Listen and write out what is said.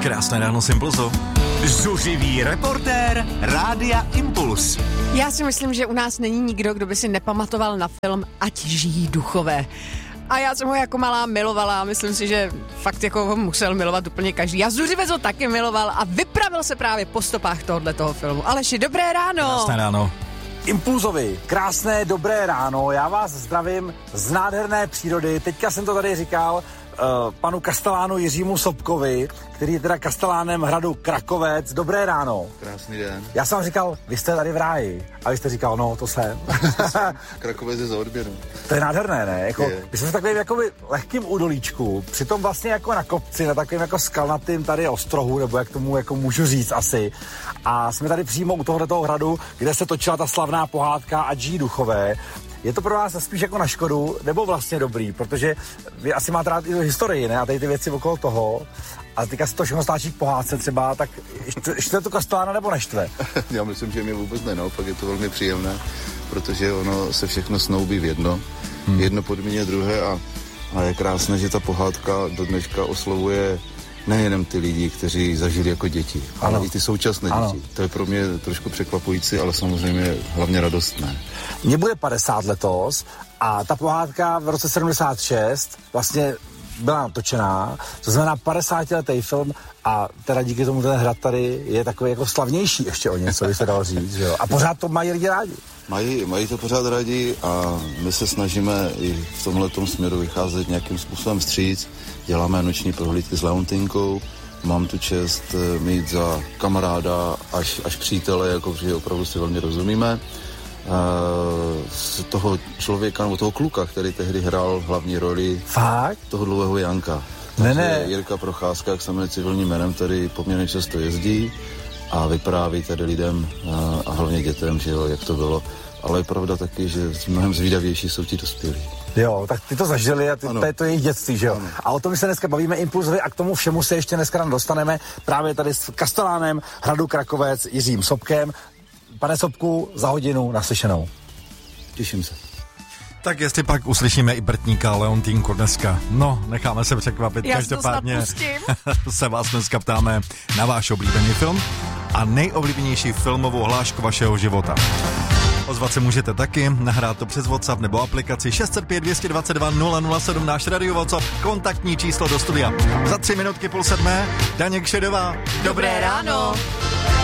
Krásné ráno s Impulzu. Zuřivý reportér Rádia Impuls. Já si myslím, že u nás není nikdo, kdo by si nepamatoval na film Ať žijí duchové. A já jsem ho jako malá milovala a myslím si, že fakt jako ho musel milovat úplně každý. Já Zuřivec ho taky miloval a vypravil se právě po stopách tohoto filmu. Aleši, dobré ráno. Krásné ráno. Impulzovi, krásné dobré ráno, já vás zdravím z nádherné přírody. Teďka jsem to tady říkal panu kastelánu Jiřímu Sobkovi, který je teda kastelánem hradu Krakovec. Dobré ráno. Krásný den. Já jsem říkal, vy jste tady v ráji. A vy jste říkal, no, to jsem. Krakovec je za odběru. To je nádherné, ne? Jako, my jsme v takovém jakoby lehkým údolíčku, přitom vlastně jako na kopci, na takovém jako skalnatým tady ostrohu, nebo jak tomu jako můžu říct asi. A jsme tady přímo u tohoto hradu, kde se točila ta slavná pohádka Ať žijí duchové. Je to pro vás spíš jako na škodu, nebo vlastně dobrý, protože vy asi máte rád i historii, ne? A tady ty věci okolo toho. A teďka se to všechno stáčí k pohádce třeba, tak štve to kastelána nebo neštve? Já myslím, že mě vůbec ne, naopak je to velmi příjemné, protože ono se všechno snoubí v jedno. Jedno podmíně druhé a je krásné, že ta pohádka do dneška oslovuje nejenom ty lidi, kteří zažili jako děti, ale i ty současné děti. To je pro mě trošku překvapující, ale samozřejmě hlavně radostné. Mně bude 50 letos a ta pohádka v roce 76 vlastně byla natočená, to znamená 50letý film a teda díky tomu ten hrad tady je takový jako slavnější ještě o něco, by se dalo říct, že jo? A pořád to mají lidi rádi. Mají to pořád rádi a my se snažíme i v tomhletom směru vycházet nějakým způsobem vstříc. Děláme noční prohlídky s Leontinkou. Mám tu čest mít za kamaráda až přítele, protože opravdu si velmi rozumíme. Z toho člověka, nebo toho kluka, který tehdy hrál hlavní roli. Fakt? Toho dlouhého Janka. Ne. Jirka Procházka, jak se jmenuje civilním jménem, tady poměrně často jezdí a vypráví tady lidem a hlavně dětem, že jo, jak to bylo. Ale je pravda taky, že mnohem zvídavější jsou ti dospělí. Jo, tak ty to zažili a to je jejich dětství, že jo? Ano. A o tom my se dneska bavíme Impulzovi a k tomu všemu se ještě dneska dostaneme právě tady s kastelánem hradu Krakovec Jiřím Sobkem. Pane Sobku, za hodinu naslyšenou. Těším se. Tak jestli pak uslyšíme i Brtníka Leontínku dneska. No, necháme se překvapit. Já Každopádně se vás dneska ptáme na váš oblíbený film a nejoblíbenější filmovou hlášku vašeho života. Ozvat se můžete taky, nahrát to přes WhatsApp nebo aplikaci 605 222 007, náš radio WhatsApp, kontaktní číslo do studia. Za 3 minutky 6:30, Daněk Šedová. Dobré ráno.